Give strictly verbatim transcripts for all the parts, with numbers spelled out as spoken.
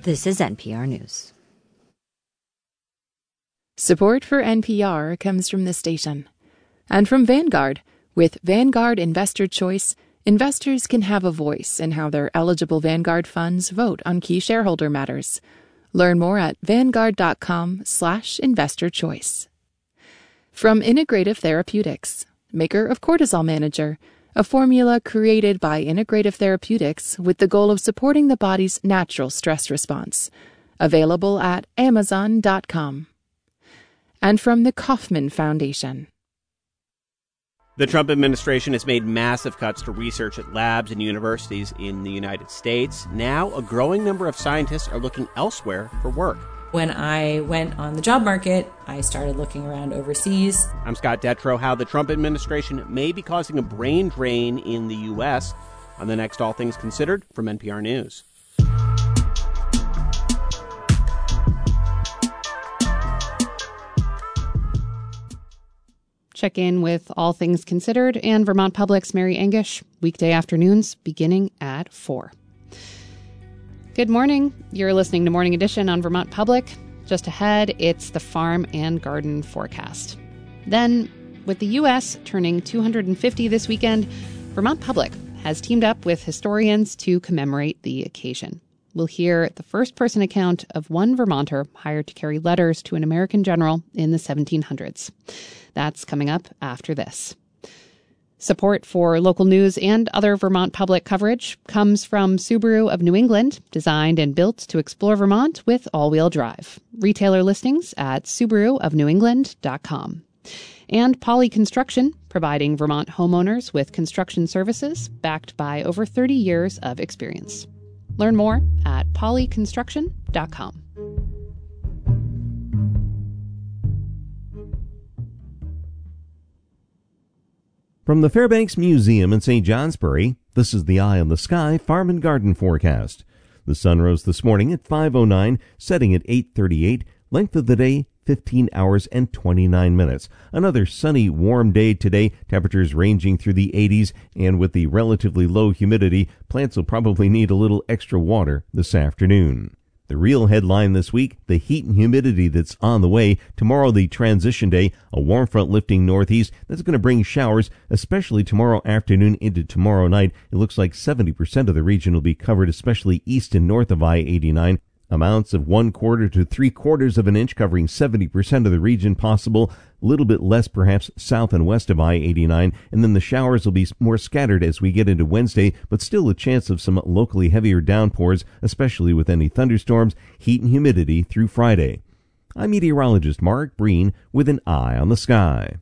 This is N P R News. Support for N P R comes from this station. And from Vanguard. With Vanguard Investor Choice, investors can have a voice in how their eligible Vanguard funds vote on key shareholder matters. Learn more at vanguard.com slash investor choice. From Integrative Therapeutics, maker of Cortisol Manager, a formula created by Integrative Therapeutics with the goal of supporting the body's natural stress response. Available at amazon dot com. And from the Kauffman Foundation. The Trump administration has made massive cuts to research at labs and universities in the United States. Now, a growing number of scientists are looking elsewhere for work. When I went on the job market, I started looking around overseas. I'm Scott Detrow. How the Trump administration may be causing a brain drain in the U S on the next All Things Considered from N P R News. Check in with All Things Considered and Vermont Public's Mary Angish, weekday afternoons beginning at four. Good morning. You're listening to Morning Edition on Vermont Public. Just ahead, it's the farm and garden forecast. Then, with the U S turning two hundred fifty this weekend, Vermont Public has teamed up with historians to commemorate the occasion. We'll hear the first-person account of one Vermonter hired to carry letters to an American general in the seventeen hundreds. That's coming up after this. Support for local news and other Vermont Public coverage comes from Subaru of New England, designed and built to explore Vermont with all-wheel drive. Retailer listings at subaru of new england dot com. And Poly Construction, providing Vermont homeowners with construction services backed by over thirty years of experience. Learn more at poly construction dot com. From the Fairbanks Museum in Saint Johnsbury, this is the Eye on the Sky Farm and Garden forecast. The sun rose this morning at five oh nine, setting at eight thirty-eight. Length of the day, fifteen hours and twenty-nine minutes. Another sunny, warm day today, temperatures ranging through the eighties, and with the relatively low humidity, plants will probably need a little extra water this afternoon. The real headline this week, the heat and humidity that's on the way. Tomorrow, the transition day, a warm front lifting northeast that's going to bring showers, especially tomorrow afternoon into tomorrow night. It looks like seventy percent of the region will be covered, especially east and north of I eighty-nine. Amounts of one quarter to three quarters of an inch covering seventy percent of the region possible, a little bit less perhaps south and west of I eighty-nine, and then the showers will be more scattered as we get into Wednesday, but still a chance of some locally heavier downpours, especially with any thunderstorms, heat and humidity through Friday. I'm meteorologist Mark Breen with an eye on the sky.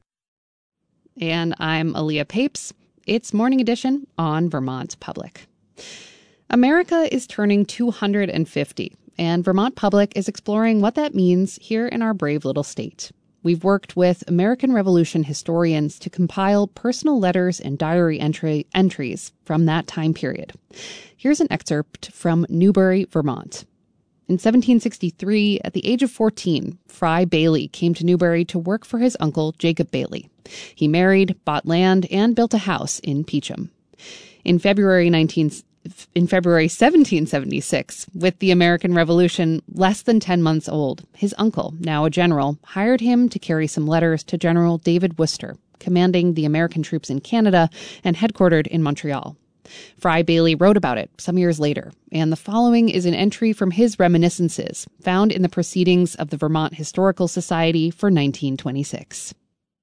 And I'm Aaliyah Papes. It's Morning Edition on Vermont Public. America is turning two hundred fifty. And Vermont Public is exploring what that means here in our brave little state. We've worked with American Revolution historians to compile personal letters and diary entry entries from that time period. Here's an excerpt from Newbury, Vermont. In seventeen sixty-three, at the age of fourteen, Fry Bailey came to Newbury to work for his uncle, Jacob Bailey. He married, bought land, and built a house in Peacham. In February nineteen In February seventeen seventy-six, with the American Revolution less than ten months old, his uncle, now a general, hired him to carry some letters to General David Worcester, commanding the American troops in Canada and headquartered in Montreal. Fry Bailey wrote about it some years later, and the following is an entry from his reminiscences, found in the Proceedings of the Vermont Historical Society for nineteen twenty-six.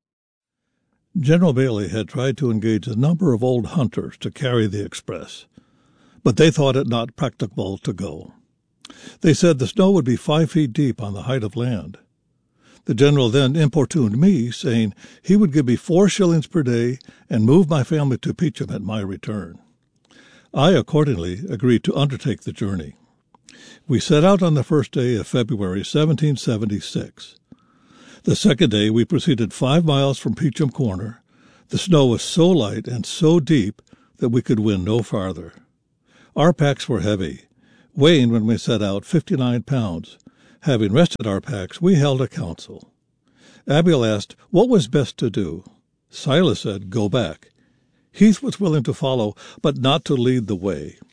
General Bailey had tried to engage a number of old hunters to carry the express, but they thought it not practicable to go. They said the snow would be five feet deep on the height of land. The general then importuned me, saying he would give me four shillings per day and move my family to Peacham at my return. I accordingly agreed to undertake the journey. We set out on the first day of February seventeen seventy-six. The second day we proceeded five miles from Peacham Corner. The snow was so light and so deep that we could win no farther. Our packs were heavy, weighing when we set out fifty-nine pounds. Having rested our packs, we held a council. Abiel asked what was best to do. Silas said, go back. Heath was willing to follow, but not to lead the way.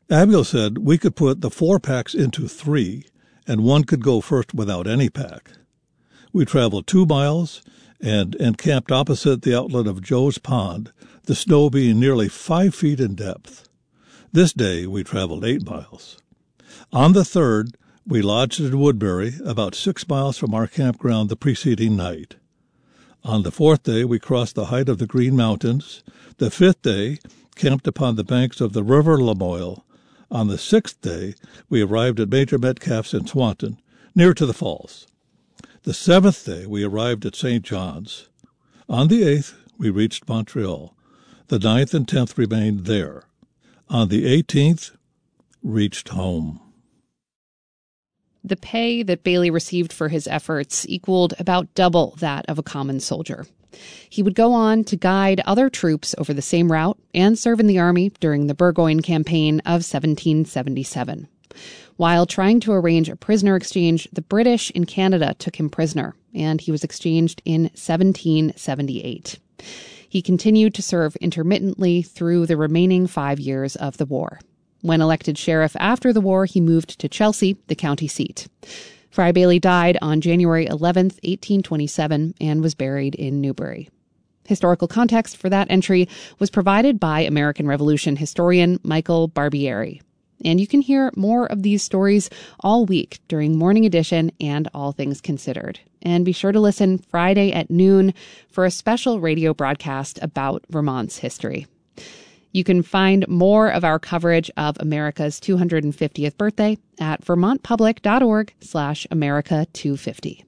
Abigail said we could put the four packs into three, and one could go first without any pack. We traveled two miles and encamped opposite the outlet of Joe's Pond, the snow being nearly five feet in depth. This day we traveled eight miles. On the third, we lodged in Woodbury, about six miles from our campground the preceding night. On the fourth day, we crossed the height of the Green Mountains. The fifth day, camped upon the banks of the River Lamoille. On the sixth day, we arrived at Major Metcalf's in Swanton, near to the falls. The seventh day, we arrived at Saint John's. On the eighth, we reached Montreal. The ninth and tenth remained there. On the eighteenth, reached home. The pay that Bailey received for his efforts equaled about double that of a common soldier. He would go on to guide other troops over the same route and serve in the Army during the Burgoyne Campaign of seventeen seventy-seven. While trying to arrange a prisoner exchange, the British in Canada took him prisoner, and he was exchanged in seventeen seventy-eight. He continued to serve intermittently through the remaining five years of the war. When elected sheriff after the war, he moved to Chelsea, the county seat. Fry Bailey died on January eleventh, eighteen twenty-seven, and was buried in Newbury. Historical context for that entry was provided by American Revolution historian Michael Barbieri. And you can hear more of these stories all week during Morning Edition and All Things Considered. And be sure to listen Friday at noon for a special radio broadcast about Vermont's history. You can find more of our coverage of America's two hundred fiftieth birthday at vermontpublic.org slash America 250.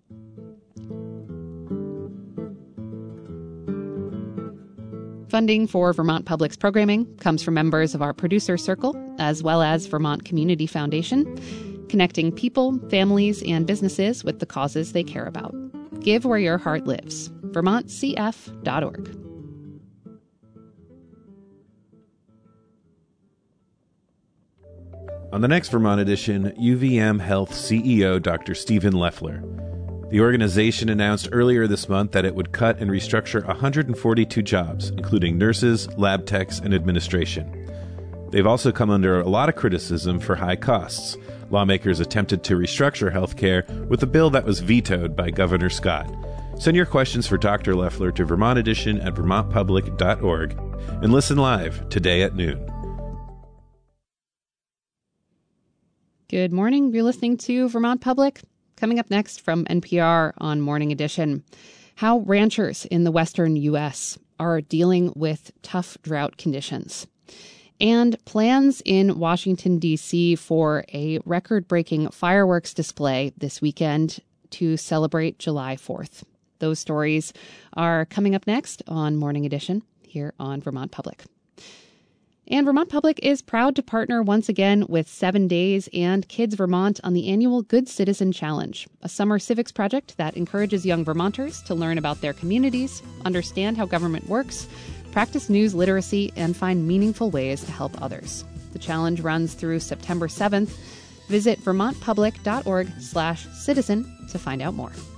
Funding for Vermont Public's programming comes from members of our producer circle, as well as Vermont Community Foundation, connecting people, families, and businesses with the causes they care about. Give where your heart lives. vermont c f dot org. On the next Vermont edition, U V M Health C E O Doctor Stephen Leffler. The organization announced earlier this month that it would cut and restructure one hundred forty-two jobs, including nurses, lab techs, and administration. They've also come under a lot of criticism for high costs. Lawmakers attempted to restructure healthcare with a bill that was vetoed by Governor Scott. Send your questions for Doctor Leffler to Vermont Edition at vermont public dot org and listen live today at noon. Good morning. You're listening to Vermont Public. Coming up next from N P R on Morning Edition, how ranchers in the western U S are dealing with tough drought conditions, and plans in Washington, D C for a record-breaking fireworks display this weekend to celebrate July fourth. Those stories are coming up next on Morning Edition here on Vermont Public. And Vermont Public is proud to partner once again with Seven Days and Kids Vermont on the annual Good Citizen Challenge, a summer civics project that encourages young Vermonters to learn about their communities, understand how government works, practice news literacy, and find meaningful ways to help others. The challenge runs through September seventh. Visit vermont public dot org slash citizen to find out more.